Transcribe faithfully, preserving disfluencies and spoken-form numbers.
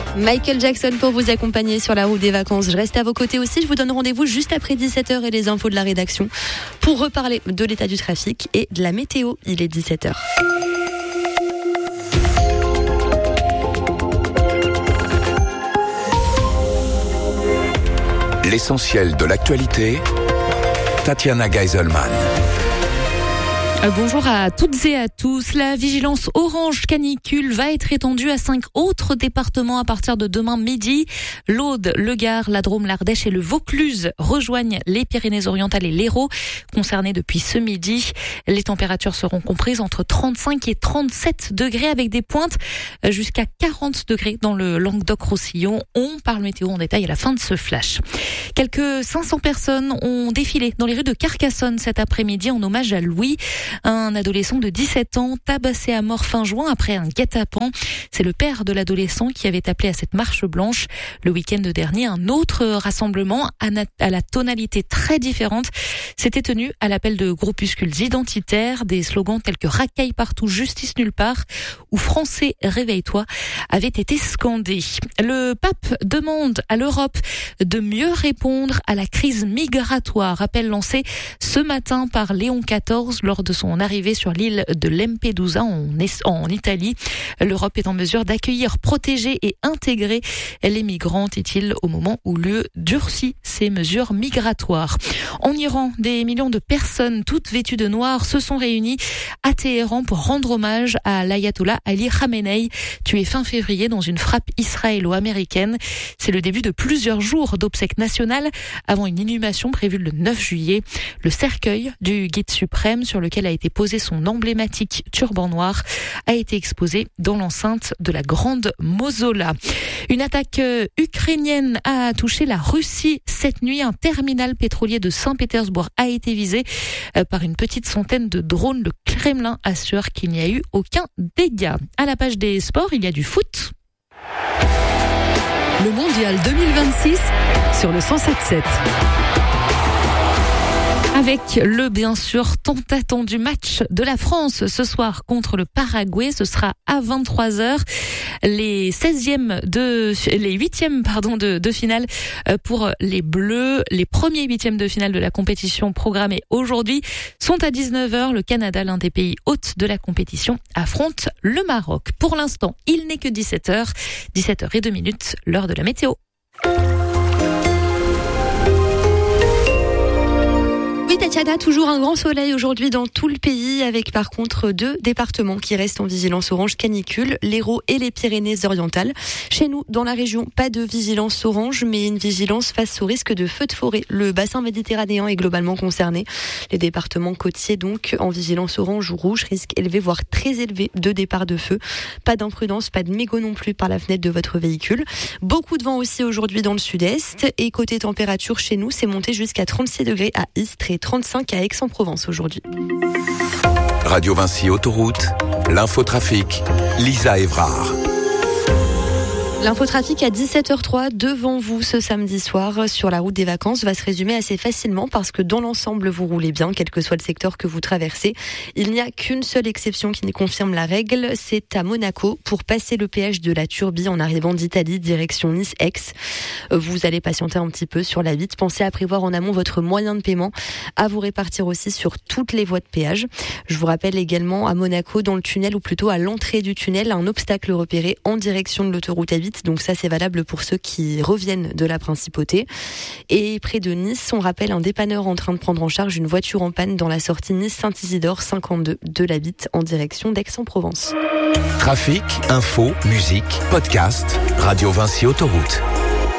Michael Jackson pour vous accompagner sur la route des vacances. Je reste à vos côtés aussi. Je vous donne rendez-vous juste après dix-sept heures et les infos de la rédaction pour reparler de l'état du trafic et de la météo. Il est dix-sept heures. L'essentiel de l'actualité, Tatiana Geiselman. Bonjour à toutes et à tous. La vigilance orange canicule va être étendue à cinq autres départements à partir de demain midi. L'Aude, le Gard, la Drôme, l'Ardèche et le Vaucluse rejoignent les Pyrénées-Orientales et l'Hérault, concernés depuis ce midi. Les températures seront comprises entre trente-cinq et trente-sept degrés avec des pointes jusqu'à quarante degrés dans le Languedoc-Roussillon. On parle météo en détail à la fin de ce flash. Quelques cinq cents personnes ont défilé dans les rues de Carcassonne cet après-midi en hommage à Louis. Un adolescent de dix-sept ans tabassé à mort fin juin après un guet-apens. C'est le père de l'adolescent qui avait appelé à cette marche blanche. Le week-end dernier, un autre rassemblement à la tonalité très différente s'était tenu à l'appel de groupuscules identitaires. Des slogans tels que « Racaille partout, justice nulle part » ou « Français, réveille-toi » avaient été scandés. Le pape demande à l'Europe de mieux répondre à la crise migratoire. Appel lancé ce matin par Léon quatorze lors de son arrivée sur l'île de Lampedusa en, en Italie. L'Europe est en mesure d'accueillir, protéger et intégrer les migrants, dit-il, au moment où l'U E durcit ses mesures migratoires. En Iran, des millions de personnes, toutes vêtues de noir, se sont réunies à Téhéran pour rendre hommage à l'ayatollah Ali Khamenei, tué fin février dans une frappe israélo-américaine. C'est le début de plusieurs jours d'obsèques nationales avant une inhumation prévue le neuf juillet. Le cercueil du guide suprême sur lequel a été posé son emblématique turban noir a été exposé dans l'enceinte de la grande mausolée. Une attaque ukrainienne a touché la Russie cette nuit. Un terminal pétrolier de Saint-Pétersbourg a été visé par une petite centaine de drones. Le Kremlin assure qu'il n'y a eu aucun dégât. À la page des sports, il y a du foot. Le mondial deux mille vingt-six sur le cent sept sept. Avec le bien sûr tant attendu match de la France ce soir contre le Paraguay, ce sera à vingt-trois heures. Les seizièmes de, les huitièmes pardon de, de finale pour les Bleus. Les premiers huitièmes de finale de la compétition programmés aujourd'hui sont à dix-neuf heures. Le Canada, l'un des pays hôtes de la compétition, affronte le Maroc. Pour l'instant, il n'est que dix-sept heures, dix-sept heures et deux minutes, l'heure de la météo. Oui, Tatiana, toujours un grand soleil aujourd'hui dans tout le pays, avec par contre deux départements qui restent en vigilance orange canicule, l'Hérault et les Pyrénées-Orientales. Chez nous, dans la région, pas de vigilance orange, mais une vigilance face au risque de feux de forêt. Le bassin méditerranéen est globalement concerné. Les départements côtiers, donc, en vigilance orange ou rouge, risque élevé, voire très élevé, de départ de feu. Pas d'imprudence, pas de mégots non plus par la fenêtre de votre véhicule. Beaucoup de vent aussi aujourd'hui dans le sud-est. Et côté température, chez nous, c'est monté jusqu'à trente-six degrés à Istres et trente-cinq à Aix-en-Provence aujourd'hui. Radio Vinci Autoroute, l'infotrafic, Lisa Évrard. L'infotrafic à dix-sept heures trois devant vous ce samedi soir sur la route des vacances va se résumer assez facilement parce que dans l'ensemble vous roulez bien, quel que soit le secteur que vous traversez. Il n'y a qu'une seule exception qui confirme la règle, c'est à Monaco pour passer le péage de la Turbie en arrivant d'Italie direction Nice-Aix. Vous allez patienter un petit peu sur la huit. Pensez à prévoir en amont votre moyen de paiement, à vous répartir aussi sur toutes les voies de péage. Je vous rappelle également à Monaco, dans le tunnel ou plutôt à l'entrée du tunnel, un obstacle repéré en direction de l'autoroute A huit. Donc ça, c'est valable pour ceux qui reviennent de la principauté. Et près de Nice, on rappelle un dépanneur en train de prendre en charge une voiture en panne dans la sortie Nice-Saint-Isidore cinquante-deux de la Bitte en direction d'Aix-en-Provence. Trafic, info, musique, podcast, Radio Vinci Autoroute.